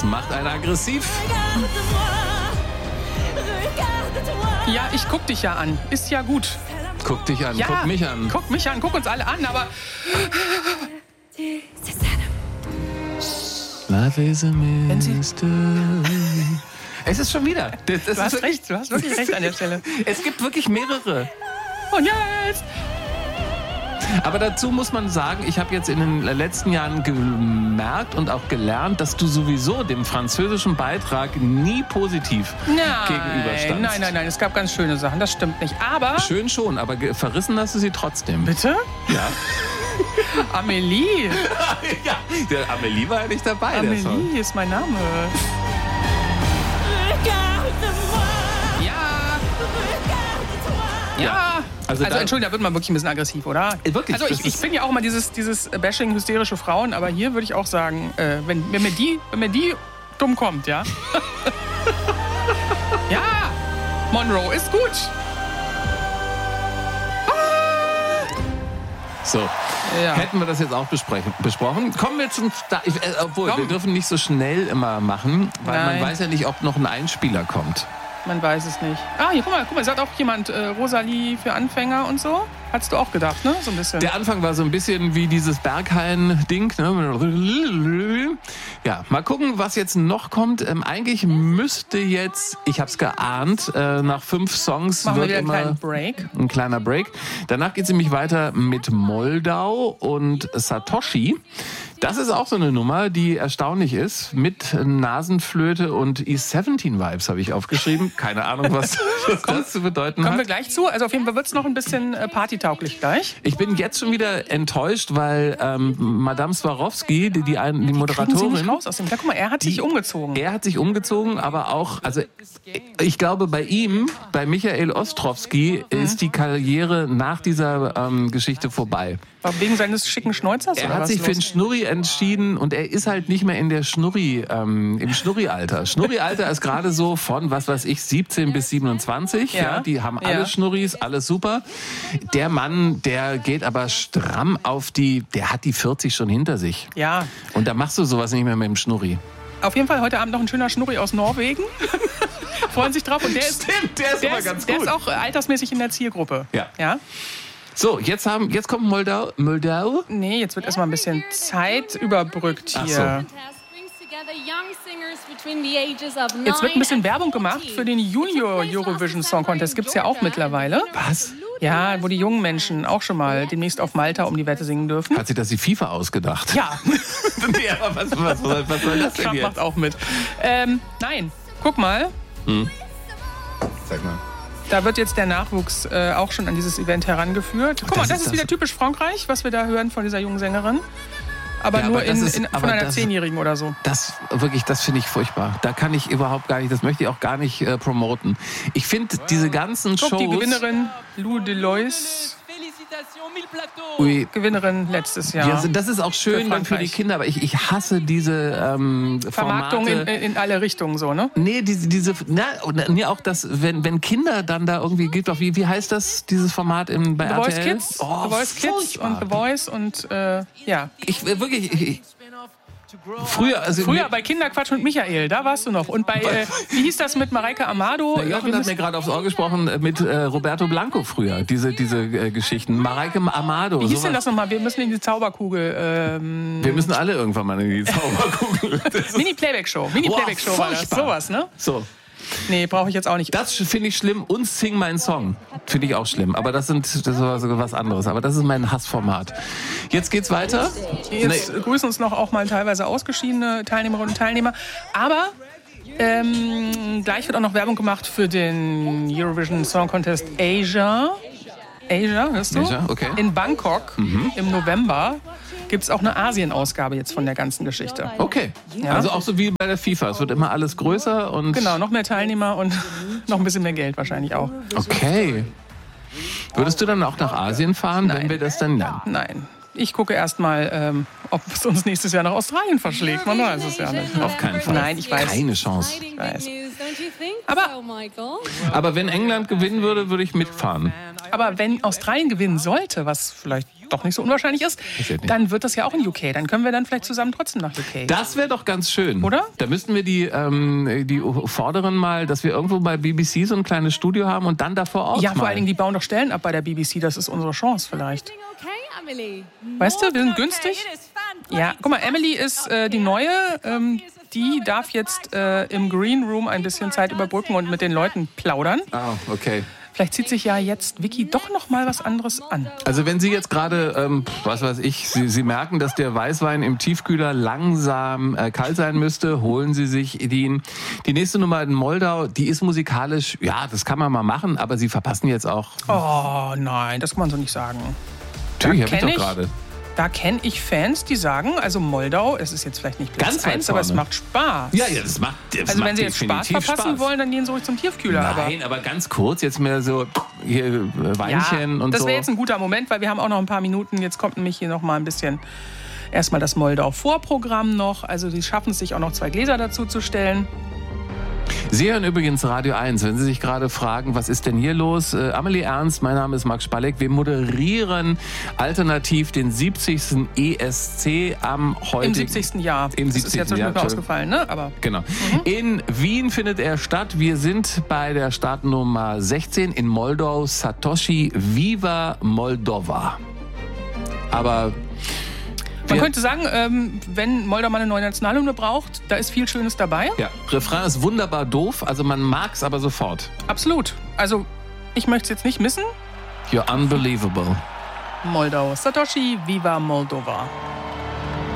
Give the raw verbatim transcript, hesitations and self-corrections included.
Das macht einen aggressiv. Ja, ich guck dich ja an. Ist ja gut. Guck dich an, Ja, guck mich an. Guck mich an, guck uns alle an, aber... Life is a Wenn Sie- mystery. Es ist schon wieder. Das, das Du hast ist recht, du hast wirklich recht an der Stelle. Es gibt wirklich mehrere. Und jetzt... Aber dazu muss man sagen, ich habe jetzt in den letzten Jahren gemerkt und auch gelernt, dass du sowieso dem französischen Beitrag nie positiv Nein, gegenüberstandst. nein, nein, nein, es gab ganz schöne Sachen, das stimmt nicht. Aber... Schön schon, aber ge- verrissen hast du sie trotzdem. Bitte? Ja. Amélie. ja. Der Amélie war ja nicht dabei. Der Song. Amélie ist mein Name. Ja. Ja. Also Also, da- Entschuldigung, da wird man wirklich ein bisschen aggressiv, oder? Äh, wirklich, Also ich, das ich ist- bin ja auch immer dieses, dieses Bashing hysterische Frauen, aber hier würde ich auch sagen, äh, wenn, wenn, mir die, wenn mir die dumm kommt, ja? Ja, Monroe ist gut. So, Ja. hätten wir das jetzt auch besprechen, besprochen. Kommen wir zum... Sta- ich, äh, obwohl, Komm. wir dürfen nicht so schnell immer machen, weil Nein. man weiß ja nicht, ob noch ein Einspieler kommt. Man weiß es nicht. Ah, hier, guck mal, guck mal, sagt auch jemand äh, Rosalie für Anfänger und so. Hattest du auch gedacht, ne? So ein bisschen. Der Anfang war so ein bisschen wie dieses Berghain-Ding. Ne? Ja, mal gucken, was jetzt noch kommt. Ähm, eigentlich müsste jetzt, ich hab's geahnt, äh, nach fünf Songs Machen wir wird wieder einen immer kleinen Break. ein kleiner Break. Danach geht's nämlich weiter mit Moldau und Satoshi. Das ist auch so eine Nummer, die erstaunlich ist. Mit Nasenflöte und E siebzehn Vibes habe ich aufgeschrieben. Keine Ahnung, was, was das zu bedeuten Kommen wir hat. gleich zu. Also auf jeden Fall wird es noch ein bisschen äh, partytauglich gleich. Ich bin jetzt schon wieder enttäuscht, weil ähm, Madame Swarovski, die, die, ein- die Kriegen Sie Moderatorin, nicht raus aus dem. Ja, guck mal, er hat sich Die- umgezogen. er hat sich umgezogen, aber auch, also ich glaube bei ihm, bei Michael Ostrowski, Mhm. ist die Karriere nach dieser ähm, Geschichte vorbei. War wegen seines schicken Schneuzers Er oder hat was sich für los? den Schnurri entschieden und er ist halt nicht mehr in der Schnurri, ähm, im Schnurri-Alter. Schnurri-Alter ist gerade so von, was weiß ich, siebzehn bis siebenundzwanzig. Ja. Ja. Die haben alle Ja. Schnurris, alles super. Der Mann, der geht aber stramm auf die, der hat die vierzig schon hinter sich. Ja, Und da machst du sowas nicht mehr mit dem Schnurri. auf jeden Fall heute Abend noch ein schöner Schnurri aus Norwegen. Freuen sich drauf. Und der ist, Stimmt, der ist der aber ist, ganz der gut. ist auch äh, altersmäßig in der Zielgruppe. Ja. Ja? So, jetzt haben, jetzt kommt Moldau. Moldau? Nee, jetzt wird erstmal ein bisschen Zeit überbrückt Ach hier. so. Jetzt wird ein bisschen Werbung gemacht für den Junior Eurovision Song Contest. Gibt's ja auch mittlerweile. Was? Ja, wo die jungen Menschen auch schon mal demnächst auf Malta um die Wette singen dürfen. Hat sich das die FIFA ausgedacht? Ja, nee, aber was, was, was, was soll das denn Trump jetzt? macht auch mit. Ähm, nein, guck mal, Sag mal. da wird jetzt der Nachwuchs äh, auch schon an dieses Event herangeführt. Guck mal, Das das ist ist das- wieder typisch Frankreich, was wir da hören von dieser jungen Sängerin. Aber Ja, nur aber das in, ist- in, aber von einer das- Zehnjährigen oder so. Das wirklich, das finde ich furchtbar. Da kann ich überhaupt gar nicht, das möchte ich auch gar nicht äh, promoten. Ich finde diese ganzen Guck, Shows. die Gewinnerin Lou Delois, Ui. Gewinnerin letztes Jahr. Ja, so- das ist auch schön Für dann für die Frankreich. Kinder, aber ich, ich hasse diese ähm, Vermarktung in, Formate. in alle Richtungen so, ne? Nee, diese, diese, na, und, nee, auch das, wenn, wenn Kinder dann da irgendwie, gibt auch, wie, wie heißt das, dieses Format im, bei The R T Voice L? Kids, Oh, The Voice Kids furchtbar. und The Voice und äh, ja. Ich, äh, wirklich, ich, ich, früher, also Früher mir- bei Kinderquatsch mit Michael, da warst du noch. Und bei, äh, wie hieß das mit Mareike Amado? Der Jochen Wir hat müssen- mir gerade aufs Ohr gesprochen äh, mit äh, Roberto Blanco früher, diese, diese äh, Geschichten. Mareike Amado. Wie hieß sowas. denn das nochmal? Wir müssen in die Zauberkugel. Ähm, Wir müssen alle irgendwann mal in die Zauberkugel. Das ist- Mini-Playback-Show. Boah, Mini-Playback-Show war das. furchtbar. Sowas, ne? So, Nee, brauche ich jetzt auch nicht. das finde ich schlimm. Und Sing meinen Song finde ich auch schlimm. Aber das sind das war sogar was anderes. Aber das ist mein Hassformat. Jetzt geht's weiter. Jetzt Nee. grüßen uns noch auch mal teilweise ausgeschiedene Teilnehmerinnen und Teilnehmer. Aber ähm, gleich wird auch noch Werbung gemacht für den Eurovision Song Contest Asia. Asia, hörst du? Asia, okay. In Bangkok im November gibt es auch eine Asien-Ausgabe jetzt von der ganzen Geschichte. Okay. Ja. Also auch so wie bei der FIFA. Es wird immer alles größer und. Genau, noch mehr Teilnehmer und noch ein bisschen mehr Geld wahrscheinlich auch. Okay. Würdest du dann auch nach Asien fahren, wenn Nein. wir das dann nennen? Nein. Ich gucke erst mal, ähm, ob es uns nächstes Jahr nach Australien verschlägt. Man weiß es ja nicht. Auf keinen Fall. Nein, ich weiß. Keine Chance. Ich weiß. Aber Aber wenn England gewinnen würde, würde ich mitfahren. Aber wenn Australien gewinnen sollte, was vielleicht doch nicht so unwahrscheinlich ist, nicht. dann wird das ja auch in U K. Dann können wir dann vielleicht zusammen trotzdem nach U K. Das wäre doch ganz schön. Oder? Da müssten wir die, ähm, die fordern mal, dass wir irgendwo bei B B C so ein kleines Studio haben und dann da vor Ort Ja, mal. vor allen Dingen, die bauen doch Stellen ab bei der B B C. Das ist unsere Chance vielleicht. Weißt du, wir sind günstig. Ja, guck mal, Emily ist äh, die Neue. Ähm, die darf jetzt äh, im Green Room ein bisschen Zeit überbrücken und mit den Leuten plaudern. Ah, okay. Vielleicht zieht sich ja jetzt Vicky doch noch mal was anderes an. Also wenn Sie jetzt gerade, ähm, was weiß ich, Sie, Sie merken, dass der Weißwein im Tiefkühler langsam äh, kalt sein müsste, holen Sie sich den. Die nächste Nummer in Moldau, die ist musikalisch, ja, das kann man mal machen, aber Sie verpassen jetzt auch... Oh nein, das kann man so nicht sagen. Natürlich, Da hab ich kenn doch gerade. Da kenne ich Fans, die sagen, also Moldau, es ist jetzt vielleicht nicht Platz Ganz weit eins, aber es vorne. macht Spaß. Ja, ja, das macht das Also macht wenn Sie jetzt Spaß definitiv verpassen Spaß. wollen, dann gehen Sie ruhig zum Tiefkühler. Nein, aber ganz kurz, jetzt mehr so hier äh, aber Weinchen ja, und das so. wäre jetzt ein guter Moment, weil wir haben auch noch ein paar Minuten. Jetzt kommt nämlich hier noch mal ein bisschen erstmal das Moldau-Vorprogramm noch. Also die schaffen es sich auch noch zwei Gläser dazu zu stellen. Sie hören übrigens Radio eins. Wenn Sie sich gerade fragen, was ist denn hier los? Äh, Amelie Ernst, mein Name ist Max Spalleck. Wir moderieren alternativ den siebzigsten E S C am heutigen... Im siebzigsten Jahr. Im Das ist jetzt siebzigsten schon Jahr, ausgefallen, ne? Aber Genau. In Wien findet er statt. Wir sind bei der Startnummer sechzehn in Moldau. Satoshi Viva Moldova. Aber... man wir- könnte sagen, ähm, wenn Moldau mal eine neue Nationalhymne braucht, da ist viel Schönes dabei. Ja, Refrain ist wunderbar doof, also man mag's aber sofort. Absolut. Also ich möchte es jetzt nicht missen. You're unbelievable. Moldau. Satoshi Viva Moldova.